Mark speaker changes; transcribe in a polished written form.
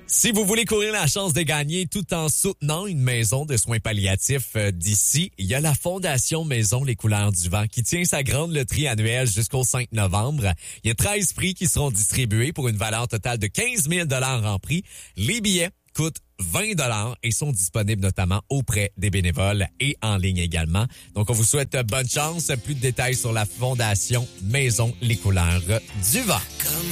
Speaker 1: Si vous voulez courir la chance de gagner tout en soutenant une maison de soins palliatifs d'ici, il y a la Fondation Maison Les Couleurs du Vent qui tient sa grande loterie annuelle jusqu'au 5 novembre. Il y a 13 prix qui seront distribués pour une valeur totale de 15 000 $ en prix. Les billets coûtent 20 $ et sont disponibles notamment auprès des bénévoles et en ligne également. Donc, on vous souhaite bonne chance. Plus de détails sur la Fondation Maison Les Couleurs du Vent.